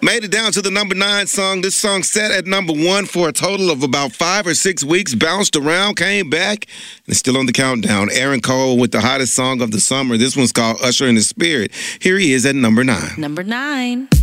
Made it down to the number 9 song. This song sat at number 1 for a total of about 5 or 6 weeks, bounced around, came back, and it's still on the countdown. Aaron Cole with the hottest song of the summer. This one's called Usher in the Spirit. Here he is at number 9. Number 9.